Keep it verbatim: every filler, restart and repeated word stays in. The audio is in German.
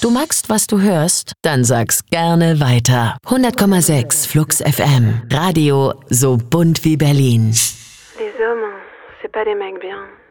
Du magst, was du hörst? Dann sag's gerne weiter. hundert Komma sechs Flux F M. Radio so bunt wie Berlin. Les hommes, c'est pas des mecs bien.